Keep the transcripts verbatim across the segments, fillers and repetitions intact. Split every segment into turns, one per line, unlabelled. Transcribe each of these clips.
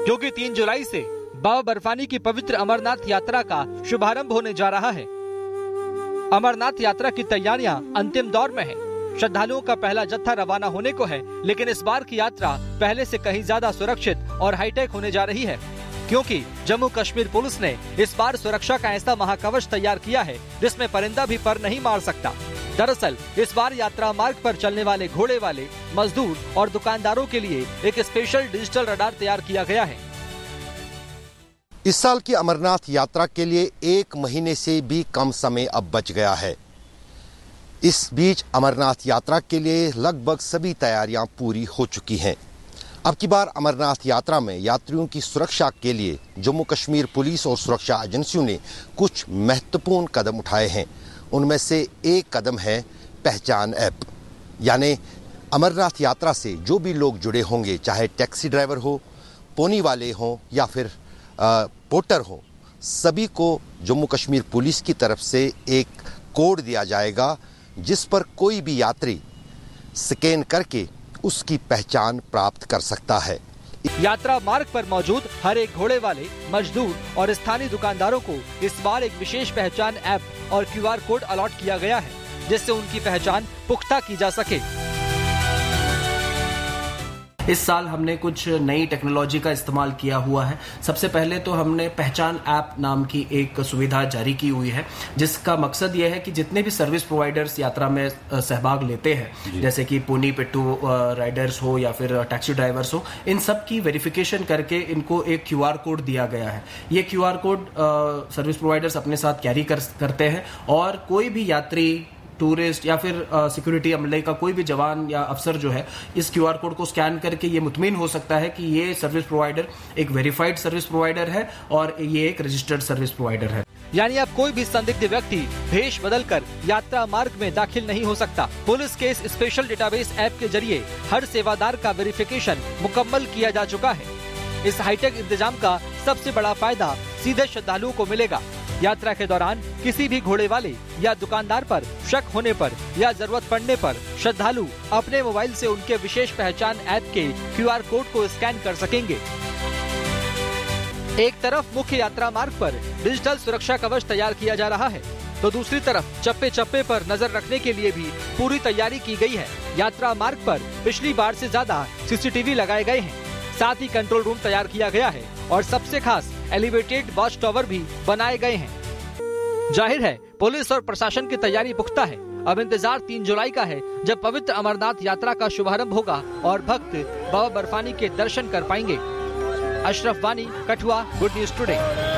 क्योंकि तीन जुलाई से बाबा बर्फानी की पवित्र अमरनाथ यात्रा का शुभारंभ होने जा रहा है। अमरनाथ यात्रा की तैयारियां अंतिम दौर में है। श्रद्धालुओं का पहला जत्था रवाना होने को है, लेकिन इस बार की यात्रा पहले से कहीं ज्यादा सुरक्षित और हाईटेक होने जा रही है, क्योंकि जम्मू कश्मीर पुलिस ने इस बार सुरक्षा का ऐसा महाकवच तैयार किया है जिसमें परिंदा भी पर नहीं मार सकता। दरअसल इस बार यात्रा मार्ग पर चलने वाले घोड़े वाले मजदूर और दुकानदारों के लिए एक स्पेशल डिजिटल रडार तैयार किया गया है।
इस साल की अमरनाथ यात्रा के लिए एक महीने से भी कम समय अब बच गया है। इस बीच अमरनाथ यात्रा के लिए लगभग सभी तैयारियां पूरी हो चुकी हैं। अब की बार अमरनाथ यात्रा में यात्रियों की सुरक्षा के लिए जम्मू कश्मीर पुलिस और सुरक्षा एजेंसियों ने कुछ महत्वपूर्ण कदम उठाए हैं। उनमें से एक कदम है पहचान ऐप, यानी अमरनाथ यात्रा से जो भी लोग जुड़े होंगे, चाहे टैक्सी ड्राइवर हो, पोनी वाले हों या फिर आ, पोर्टर हो, सभी को जम्मू कश्मीर पुलिस की तरफ से एक कोड दिया जाएगा जिस पर कोई भी यात्री स्कैन करके उसकी पहचान प्राप्त कर सकता है।
यात्रा मार्ग पर मौजूद हर एक घोड़े वाले, मजदूर और स्थानीय दुकानदारों को इस बार एक विशेष पहचान ऐप और क्यू आर कोड अलॉट किया गया है, जिससे उनकी पहचान पुख्ता की जा सके।
इस साल हमने कुछ नई टेक्नोलॉजी का इस्तेमाल किया हुआ है। सबसे पहले तो हमने पहचान ऐप नाम की एक सुविधा जारी की हुई है, जिसका मकसद यह है कि जितने भी सर्विस प्रोवाइडर्स यात्रा में सहभाग लेते हैं, जैसे कि पोनी पिट्टू राइडर्स हो या फिर टैक्सी ड्राइवर्स हो, इन सब की वेरिफिकेशन करके इनको एक क्यू आर कोड दिया गया है। ये Q R code service providers अपने साथ कैरी कर, करते हैं और कोई भी यात्री, टूरिस्ट या फिर सिक्योरिटी अमले का कोई भी जवान या अफसर जो है इस क्यू आर कोड को स्कैन करके ये मुतमिन हो सकता है कि ये सर्विस प्रोवाइडर एक वेरीफाइड सर्विस प्रोवाइडर है और ये एक रजिस्टर्ड सर्विस प्रोवाइडर है।
यानी अब कोई भी संदिग्ध व्यक्ति भेष बदलकर यात्रा मार्ग में दाखिल नहीं हो सकता। पुलिस के इस स्पेशल डेटाबेस ऐप के जरिए हर सेवादार का वेरिफिकेशन मुकम्मल किया जा चुका है। इस हाईटेक इंतजाम का सबसे बड़ा फायदा सीधे श्रद्धालुओं को मिलेगा। यात्रा के दौरान किसी भी घोड़े वाले या दुकानदार पर शक होने पर या जरूरत पड़ने पर श्रद्धालु अपने मोबाइल से उनके विशेष पहचान ऐप के क्यू आर कोड को स्कैन कर सकेंगे। एक तरफ मुख्य यात्रा मार्ग पर डिजिटल सुरक्षा कवच तैयार किया जा रहा है, तो दूसरी तरफ चप्पे चप्पे पर नजर रखने के लिए भी पूरी तैयारी की गई है। यात्रा मार्ग पर पिछली बार से ज्यादा सी सी टी वी लगाए गए हैं, साथ ही कंट्रोल रूम तैयार किया गया है और सबसे खास एलिवेटेड वॉच टावर भी बनाए गए हैं। जाहिर है पुलिस और प्रशासन की तैयारी पुख्ता है। अब इंतजार तीन जुलाई का है, जब पवित्र अमरनाथ यात्रा का शुभारंभ होगा और भक्त बाबा बर्फानी के दर्शन कर पाएंगे। अशरफ वानी, Kathua, good news today.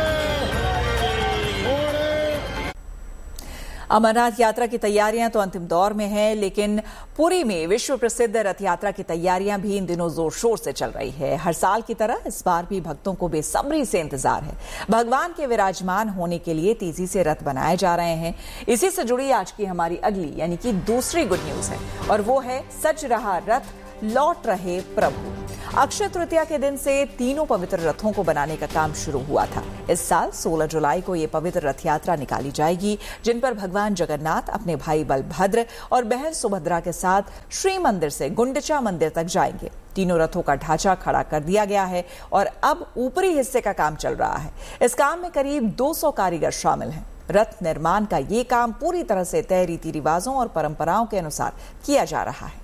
Amarnath यात्रा की तैयारियां तो अंतिम दौर में है, लेकिन पुरी में विश्व प्रसिद्ध रथ यात्रा की तैयारियां भी इन दिनों जोर शोर से चल रही है। हर साल की तरह इस बार भी भक्तों को बेसब्री से इंतजार है। भगवान के विराजमान होने के लिए तेजी से रथ बनाए जा रहे हैं। इसी से जुड़ी आज की हमारी अगली यानी कि दूसरी गुड न्यूज है, और वो है सज रहा रथ, लौट रहे प्रभु। अक्षय तृतीया के दिन से तीनों पवित्र रथों को बनाने का काम शुरू हुआ था। इस साल सोलह जुलाई को ये पवित्र रथ यात्रा निकाली जाएगी, जिन पर भगवान जगन्नाथ अपने भाई बलभद्र और बहन सुभद्रा के साथ श्री मंदिर से गुंडिचा मंदिर तक जाएंगे। तीनों रथों का ढांचा खड़ा कर दिया गया है और अब ऊपरी हिस्से का काम चल रहा है। इस काम में करीब दो सौ कारीगर शामिल हैं। रथ निर्माण का ये काम पूरी तरह से तय रीति रिवाजों और परंपराओं के अनुसार किया जा रहा है।